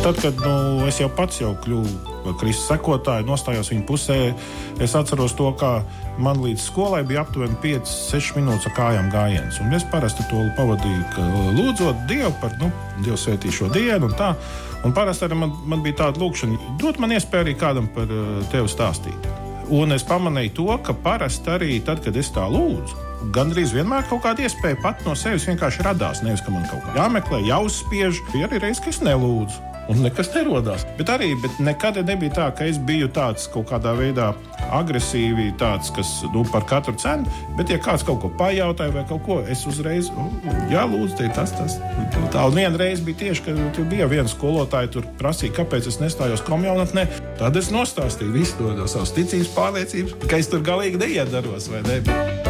Tad, kad es jau pats kļuvu Kristus sekotāju, nostājos viņa pusē, es atceros to, kā man līdz skolai bija aptuveni 5-6 minūtes ar kājām gājiens. Un es parasti to pavadīju, lūdzot Dievu par Dievu svētī šo dienu un tā. Un parasti arī man bija tāda lūkšana, dot man iespēju arī kādam par tevi stāstīt. Un es pamanīju to, ka parasti arī tad, kad es tā lūdzu, gandrīz vienmēr kaut kāda iespēja pat no sevis vienkārši radās. Nevis, ka man kaut kā jāmeklē, jāuzspiež. Bija arī reiz, ka es nelūdzu. Un nekas nerodās. Bet nekad nebija tā, ka es biju tāds kaut kādā veidā agresīvi, tāds, kas par katru cenu. Bet, ja kāds kaut ko pajautāja vai kaut ko, es uzreiz, lūdzu, te tas. Tā un vienreiz bija tieši, ka tur bija viena skolotāja, tur prasīja, kāpēc es nestājos komjaunatnē. Tad es nostāstīju visu to savas ticības pārliecības, ka es tur galīgi neiedaros, vai ne?